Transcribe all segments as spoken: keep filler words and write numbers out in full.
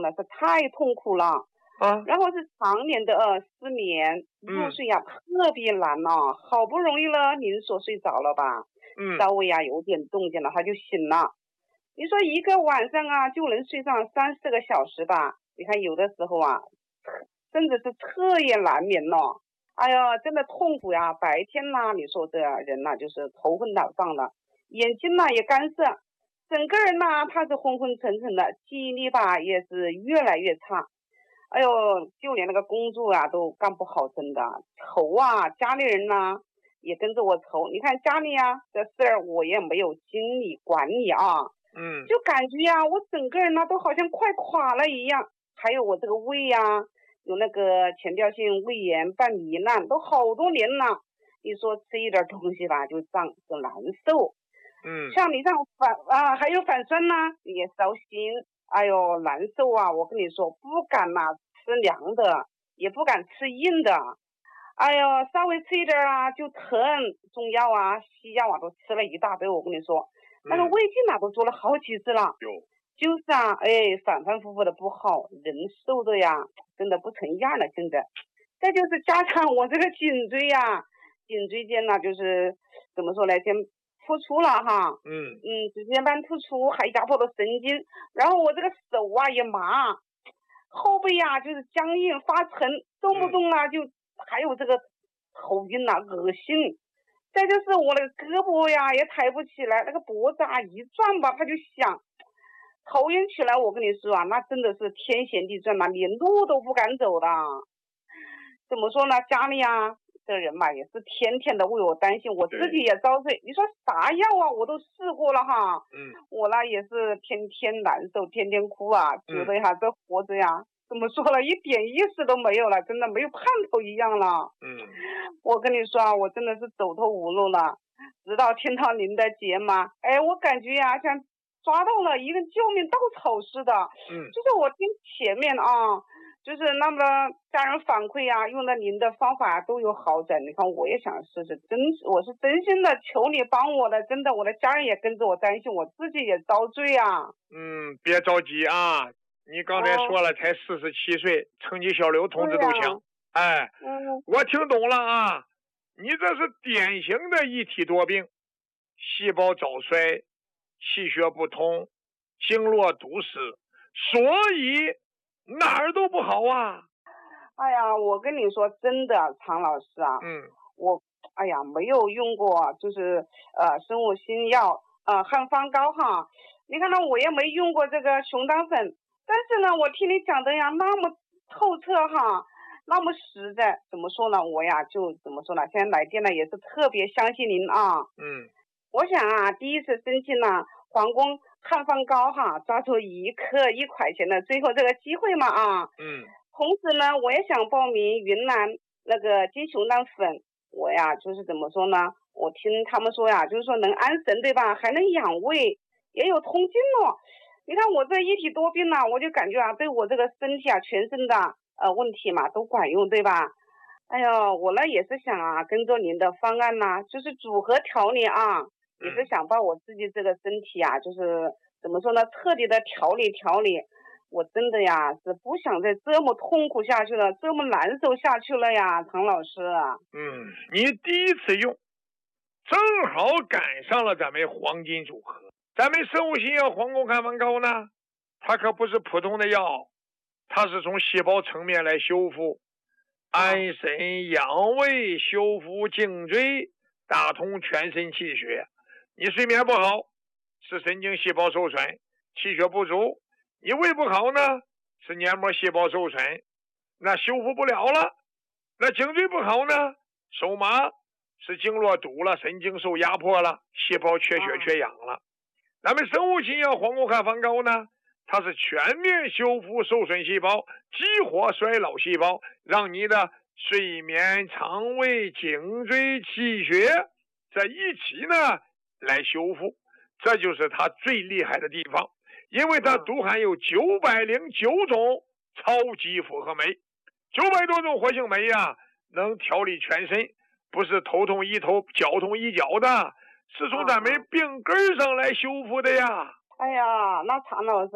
呢是太痛苦了啊， 然后是常年的呃失眠，入睡呀、特别难了。好不容易了，您说睡着了吧， 嗯， 稍微呀有点动静了，他就醒了。你说一个晚上啊就能睡上三四个小时吧？你看有的时候啊，甚至是彻夜难眠了。哎呀，真的痛苦呀！白天呐，你说这人呐、就是头昏脑胀的，眼睛呐也干涩，整个人呐他是昏昏沉沉的，记忆力吧也是越来越差。哎呦，就连那个工作啊都干不好，真的愁啊！家里人呢也跟着我愁。你看家里啊这事儿我也没有精力管理啊， 嗯， 就感觉呀、我整个人呢都好像快垮了一样。还有我这个胃呀、有那个前吊性胃炎半糜烂，都好多年了。你说吃一点东西吧就胀就难受， 嗯， 像你这样反啊还有反酸呢也烧心，哎呦难受啊！我跟你说不敢呐、吃凉的，也不敢吃硬的。哎呦，稍微吃一点啊就疼，中药啊、西药啊都吃了一大堆。我跟你说，那个嗯， 胃镜啊都做了好几次了， 有， 就是啊，哎，反反复复的不好，人瘦的呀，真的不成样了。现在，再就是加上我这个颈椎呀，颈椎间呢，就是怎么说呢，先突出了哈， 嗯， 嗯，椎间盘突出，还压迫了神经，然后我这个手啊也麻，后背呀、就是僵硬发沉，动不动啊就还有这个头晕呐、恶心。再就是我那个胳膊呀也抬不起来，那个脖子啊一转吧它就响，头晕起来。我跟你说啊，那真的是天旋地转呐、连路都不敢走的。怎么说呢？家里啊这人嘛也是天天的为我担心，我自己也遭罪。你说啥药啊我都试过了哈， 嗯， 我呢也是天天难受，天天哭啊，觉得呀、这活着呀怎么说了，一点意思都没有了，真的没有盼头一样了。 嗯， 我跟你说啊，我真的是走投无路了，直到听到您的节目，哎，我感觉呀、像抓到了一个救命稻草似的。 嗯， 就是我听前面啊，就是那么的家人反馈呀、用了您的方法都有好转。你看，我也想试试，真我是真心的求你帮我的，真的，我的家人也跟着我担心，我自己也遭罪啊。 嗯，别着急啊，你刚才说了才四十七岁，称你小刘同志都行。哎， 嗯， 我听懂了啊，你这是典型的一体多病，细胞早衰，气血不通，经络堵死，所以哪儿都不好啊。 哎呀，我跟你说真的，常老师啊， 嗯， 我哎呀没有用过，就是呃生物新药，呃汉方膏哈。你看呢，我也没用过这个熊胆粉，但是呢，我听你讲的呀那么透彻哈，那么实在，怎么说呢？我呀就怎么说呢？现在来电呢也是特别相信您啊。 嗯， 我想啊，第一次申请了皇宫汉方膏哈，抓住一克一块钱的最后这个机会嘛啊。 嗯， 同时呢，我也想报名云南那个金熊胆粉。我呀，就是怎么说呢？我听他们说呀，就是说能安神，对吧？还能养胃，也有通经络。你看我这一体多病呢、我就感觉啊，对我这个身体啊，全身的呃问题嘛都管用，对吧？哎呦，我呢也是想啊，跟着您的方案呐、就是组合调理啊，也是想把我自己这个身体啊，就是怎么说呢，彻底的调理调理。我真的呀是不想再这么痛苦下去了，这么难受下去了呀，唐老师。 嗯，你第一次用，正好赶上了咱们黄金组合。咱们生物新药皇宫汉方膏呢，它可不是普通的药，它是从细胞层面来修复，安神养胃，修复颈椎，打通全身气血。你睡眠不好，是神经细胞受损，气血不足；你胃不好呢，是黏膜细胞受损，那修复不了了。那颈椎不好呢，手麻，是经络堵了，神经受压迫了，细胞缺血缺氧了。咱们生物新药皇宫汉方膏呢，它是全面修复受损细胞，激活衰老细胞，让你的睡眠、肠胃、颈椎、气血在一起呢来修复，这就是它最厉害的地方。因为它独含有九百零九种超级复合酶，九百多种活性酶呀，能调理全身，不是头痛医头，脚痛医脚的，是从咱们病根上来修复的呀。 哎呀，那常老师啊，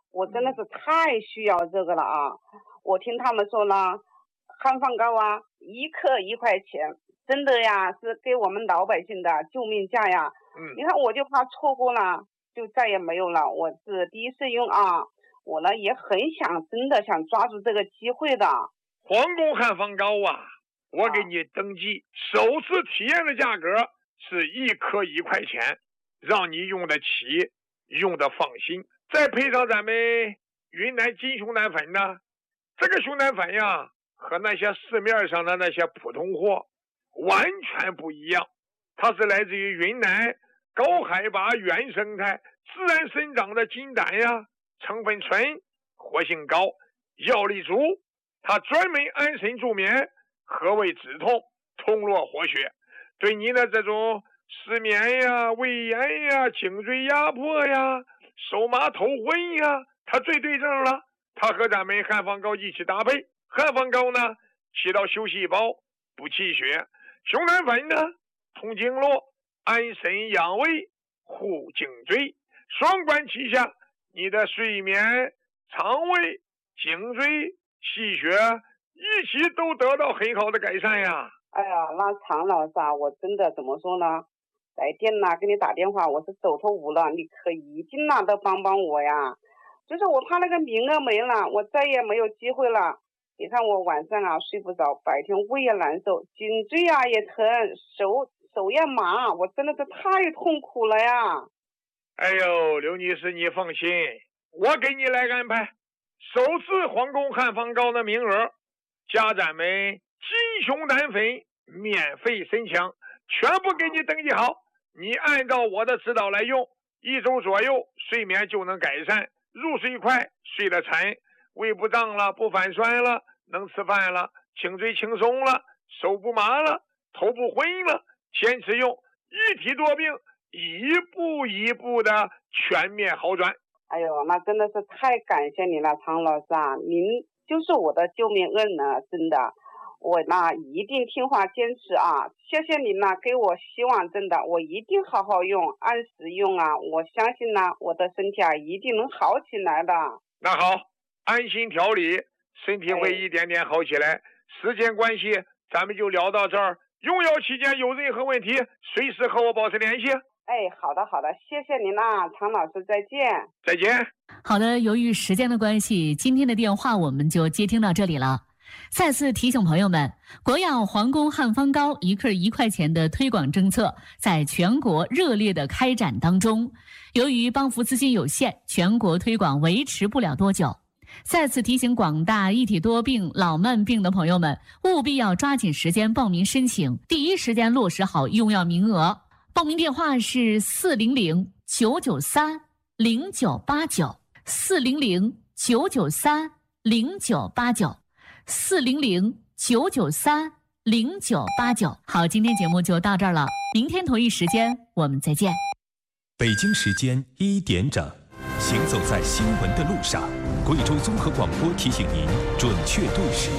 我真的是太需要这个了啊！我听他们说呢，汉方膏啊，一克一块钱，真的呀，是给我们老百姓的救命价呀。 嗯， 你看我就怕错过了，就再也没有了。我是第一次用啊，我呢也很想，真的想抓住这个机会的。 皇宫汉方膏啊，我给你登记，首次体验的价格是一颗一块钱，让你用得起，用得放心。再配上咱们云南金熊胆粉呢，这个熊胆粉呀，和那些市面上的那些普通货完全不一样。它是来自于云南高海拔原生态自然生长的金胆呀，成分纯，活性高，药力足。它专门安神助眠，和胃止痛，通络活血，对您的这种失眠呀、胃炎呀、颈椎压迫呀、手麻头昏呀，它最对症了。它和咱们汉方膏一起搭配，汉方膏呢起到修细胞、补气血，熊胆粉呢通经络、安神养胃、护颈椎，双管齐下，你的睡眠、肠胃、颈椎、气血一起都得到很好的改善呀。 哎呀，那常老师啊，我真的怎么说呢？来电呐，给你打电话，我是走投无路，你可一定呐的帮帮我呀！就是我怕那个名额没了，我再也没有机会了。你看我晚上啊睡不着，白天胃也难受，颈椎啊也疼，手手也麻，我真的是太痛苦了呀！ 哎呦，刘女士，你放心，我给你来安排。首次皇宫汉方膏的名额，加咱们金熊胆粉免费申请，全部给你登记好。你按照我的指导来用，一周左右睡眠就能改善，入睡快，睡得沉，胃不胀了，不反酸了，能吃饭了，颈椎轻松了，手不麻了，头不昏了。坚持用，一体多病，一步一步的全面好转。 哎呦，那真的是太感谢你了，常老师啊，您就是我的救命恩人，真的，我呢一定听话坚持啊！谢谢您呢，给我希望，真的，我一定好好用，按时用啊！我相信呢，我的身体啊一定能好起来的。 那好，安心调理，身体会一点点好起来。哎、时间关系，咱们就聊到这儿。用药期间有任何问题，随时和我保持联系。 哎，好的好的，谢谢您啊，常老师，再见。 再见。 好的，由于时间的关系，今天的电话我们就接听到这里了。再次提醒朋友们，国药皇宫汉方膏一克一块钱的推广政策在全国热烈的开展当中。由于帮扶资金有限，全国推广维持不了多久。再次提醒广大一体多病、老慢病的朋友们，务必要抓紧时间报名申请，第一时间落实好用药名额。报名电话是四零零九九三零九八九，四零零九九三零九八九，四零零九九三零九八九。好，今天节目就到这儿了，明天同一时间我们再见。 北京时间一点整，行走在新闻的路上，贵州综合广播提醒您准确对时。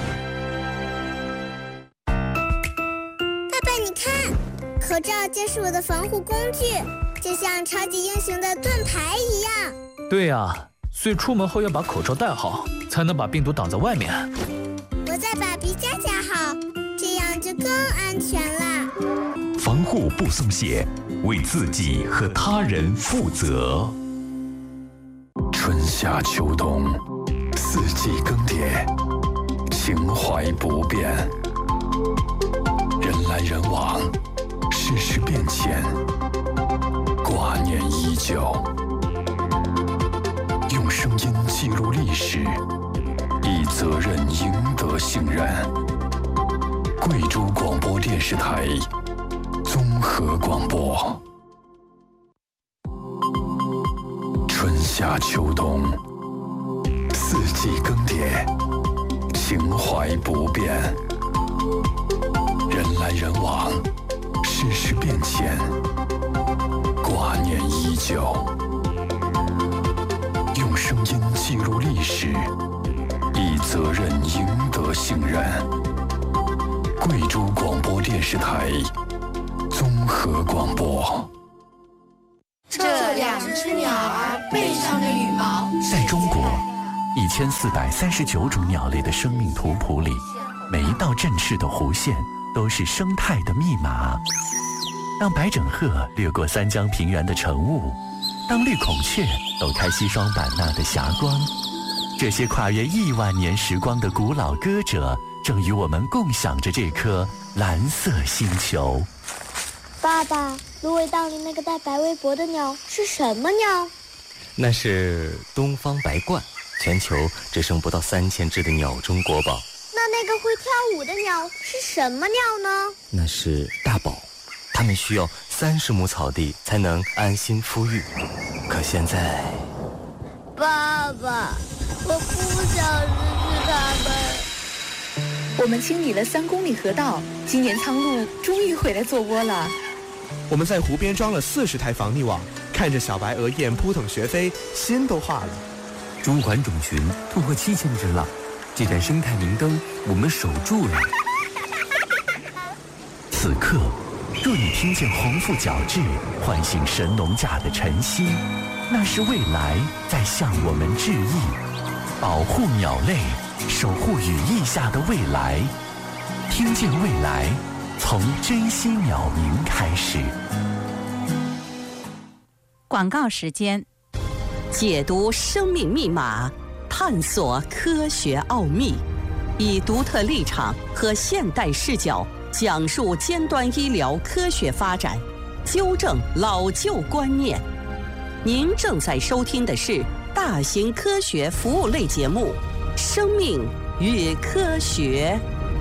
爸爸，你看，口罩就是我的防护工具，就像超级英雄的盾牌一样。 对呀、啊，所以出门后要把口罩戴好，才能把病毒挡在外面。 我再把鼻夹夹好，这样就更安全了。 防护不松懈，为自己和他人负责。春夏秋冬，四季更迭，情怀不变。人来人往，世事变迁，挂念依旧。用声音记录历史，以责任赢得信任。贵州广播电视台综合广播。春夏秋冬，四季更迭，情怀不变。人来人往，世事变迁，挂念依旧。用声音记录历史，以责任赢得信任。贵州广播电视台综合广播。 这两只鸟儿背上的羽毛。 在中国一千四百三十九种鸟类的生命图谱里，每一道振翅的弧线都是生态的密码。当白枕鹤掠过三江平原的晨雾，当绿孔雀抖开西双版纳的霞光，这些跨越亿万年时光的古老歌者，正与我们共享着这颗蓝色星球。 爸爸，芦苇荡里那个带白围脖的鸟是什么鸟？ 那是东方白鹳，全球只剩不到三千只的鸟中国宝。 那那个会跳舞的鸟是什么鸟呢？ 那是大宝，它们需要三十亩草地才能安心孵育。可现在， 爸爸，我不想失去它们。 我们清理了三公里河道，今年苍鹭终于回来做窝了。 我们在湖边装了四十台防溺网，看着小白鹅雁扑腾学飞，心都化了。 中环种群突破七千只了，这盏生态明灯我们守住了。 此刻，若你听见红腹角雉唤醒神农架的晨曦，那是未来在向我们致意。保护鸟类，守护羽翼下的未来。听见未来，从珍惜鸟鸣开始。 广告时间，解读生命密码，探索科学奥秘，以独特立场和现代视角讲述尖端医疗科学发展，纠正老旧观念。您正在收听的是大型科学服务类节目《生命与科学》。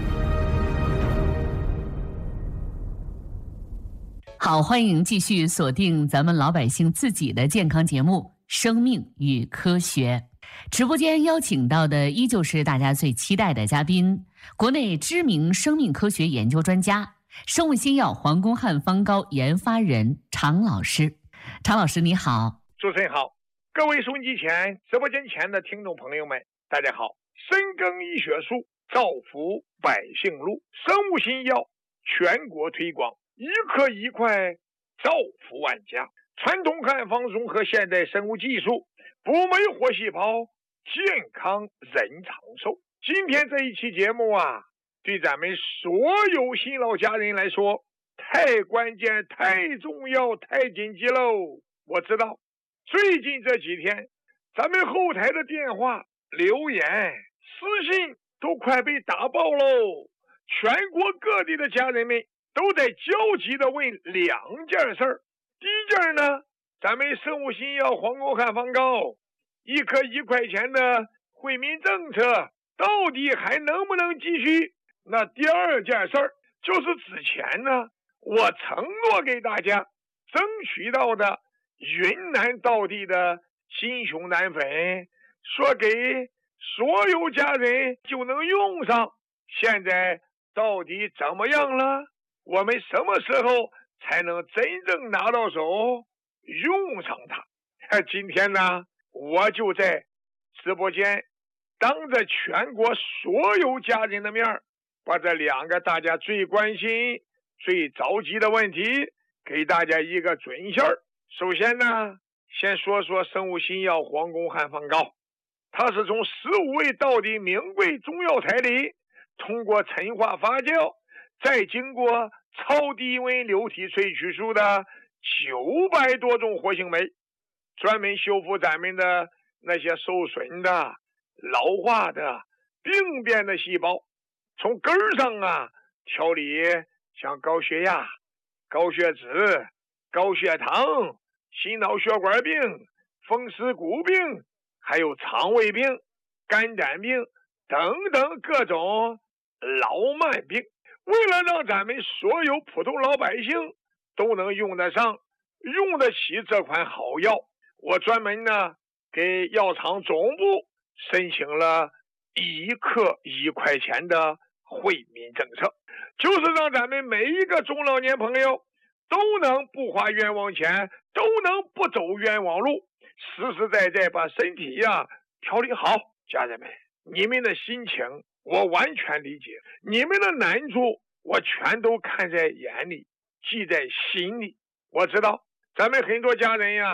好，欢迎继续锁定咱们老百姓自己的健康节目《生命与科学》。直播间邀请到的依旧是大家最期待的嘉宾，国内知名生命科学研究专家、生物新药皇宫汉方膏研发人常老师。常老师你好。 主持人好，各位收音机前、直播间前的听众朋友们，大家好。深耕医学术，造福百姓路，生物新药全国推广，一颗一块，造福万家。传统汉方融合现代生物技术，补酶活细胞，健康人长寿。今天这一期节目啊，对咱们所有新老家人来说，太关键、太重要、太紧急喽。我知道最近这几天，咱们后台的电话、留言、私信都快被打爆喽。全国各地的家人们都在焦急地问两件事儿。第一件呢，咱们生物新药皇宫汉方膏一颗一块钱的惠民政策到底还能不能继续？那第二件事儿就是之前呢，我承诺给大家争取到的云南道地的金熊胆粉，说给所有家人就能用上，现在到底怎么样了？我们什么时候才能真正拿到手用上它？今天呢，我就在直播间当着全国所有家人的面，把这两个大家最关心、最着急的问题给大家一个准信儿。首先呢，先说说生物新药皇宫汉方膏，它是从十五味道地名贵中药材里，通过陈化发酵，再经过超低温流体萃取出的九百多种活性酶，专门修复咱们的那些受损的、老化的、病变的细胞，从根儿上啊调理像高血压、高血脂、高血糖、心脑血管病、风湿骨病，还有肠胃病、肝胆病等等各种老慢病。为了让咱们所有普通老百姓都能用得上、用得起这款好药，我专门呢给药厂总部申请了一克一块钱的惠民政策，就是让咱们每一个中老年朋友都能不花冤枉钱，都能不走冤枉路，实实在在把身体呀、啊、调理好。家人们，你们的心情我完全理解，你们的难处我全都看在眼里，记在心里。我知道咱们很多家人呀，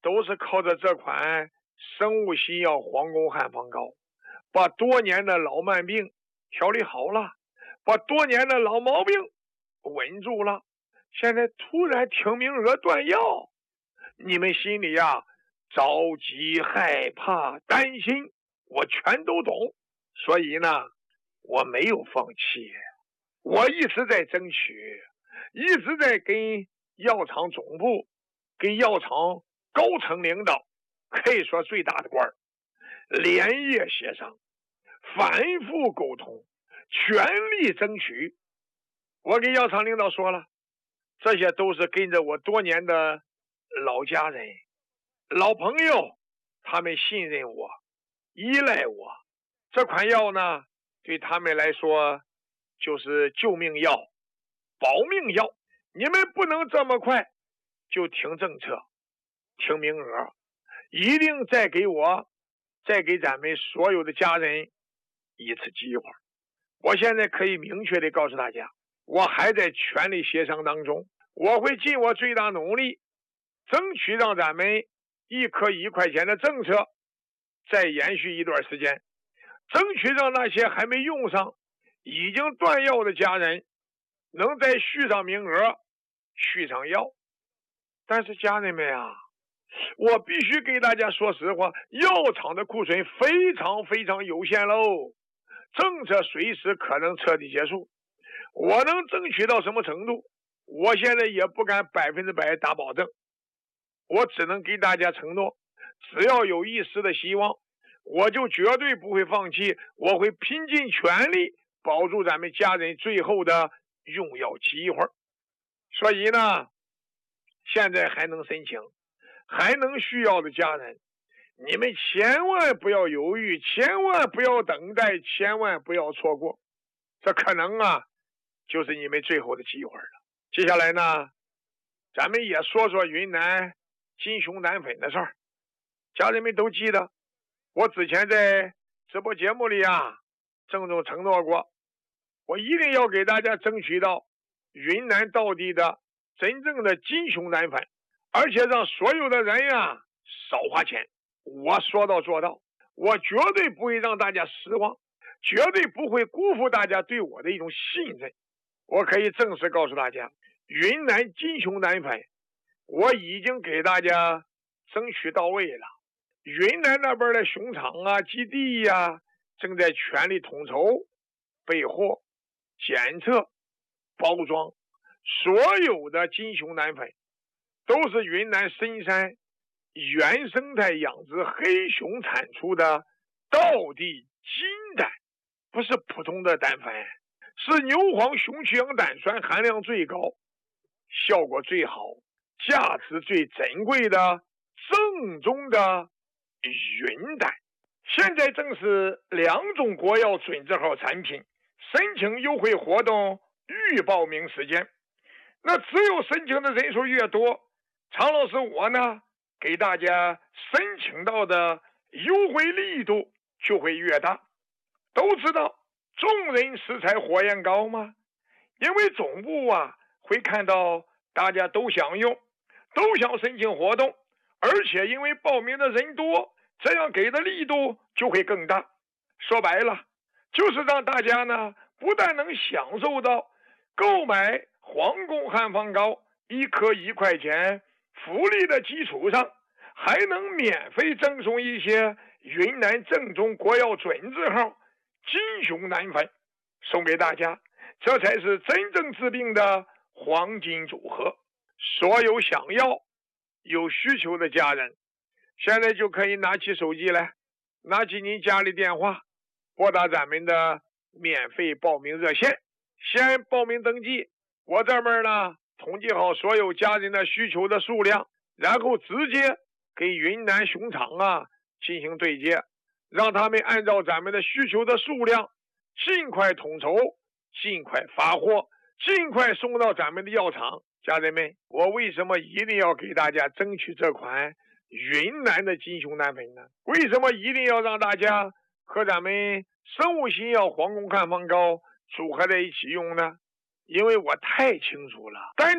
都是靠着这款生物新药黄宫汉方膏，把多年的老慢病调理好了，把多年的老毛病稳住了。现在突然听名额断药，你们心里呀、啊、着急、害怕、担心，我全都懂。所以呢，我没有放弃，我一直在争取，一直在跟药厂总部、跟药厂高层领导，可以说最大的官儿，连夜协商，反复沟通，全力争取。我跟药厂领导说了，这些都是跟着我多年的老家人、老朋友，他们信任我、依赖我。这款药呢，对他们来说就是救命药、保命药。你们不能这么快就停政策、停名额，一定再给我、再给咱们所有的家人一次机会。我现在可以明确地告诉大家，我还在全力协商当中，我会尽我最大努力，争取让咱们一颗一块钱的政策再延续一段时间，争取让那些还没用上、已经断药的家人能再续上名额、续上药。但是家人们啊，我必须给大家说实话，药厂的库存非常非常有限喽，政策随时可能彻底结束。我能争取到什么程度，我现在也不敢百分之百打保证，我只能给大家承诺，只要有一丝的希望，我就绝对不会放弃，我会拼尽全力保住咱们家人最后的用药机会。所以呢，现在还能申请、还能需要的家人，你们千万不要犹豫，千万不要等待，千万不要错过，这可能啊就是你们最后的机会了。接下来呢，咱们也说说云南金熊胆粉的事儿。家人们都记得，我之前在直播节目里啊郑重承诺过，我一定要给大家争取到云南道地的真正的金熊胆粉，而且让所有的人呀少花钱。我说到做到，我绝对不会让大家失望，绝对不会辜负大家对我的一种信任。我可以正式告诉大家，云南金熊胆粉我已经给大家争取到位了。云南那边的熊场啊、基地呀、啊，正在全力统筹、备货、检测、包装，所有的金熊胆粉都是云南深山原生态养殖黑熊产出的道地金胆，不是普通的胆粉，是牛黄雄曲氧胆酸含量最高、效果最好、价值最珍贵的正宗的云胆。现在正是两种国药准字号产品申请优惠活动预报名时间，那只有申请的人数越多，常老师我呢给大家申请到的优惠力度就会越大。都知道众人拾柴火焰高吗？因为总部啊会看到大家都想用，都想申请活动，而且因为报名的人多，这样给的力度就会更大。说白了，就是让大家呢不但能享受到购买皇宫汉方膏一颗一块钱福利的基础上，还能免费赠送一些云南正宗国药准字号金熊胆粉送给大家，这才是真正治病的黄金组合。所有想要、有需求的家人，现在就可以拿起手机来，拿起您家里电话，拨打咱们的免费报名热线，先报名登记。我这边呢统计好所有家人的需求的数量，然后直接给云南熊场啊进行对接，让他们按照咱们的需求的数量尽快统筹，尽快发货，尽快送到咱们的药厂。家人们，我为什么一定要给大家争取这款云南的金熊胆粉呢？为什么一定要让大家和咱们生物新药皇宫汉方膏组合在一起用呢？因为我太清楚了，单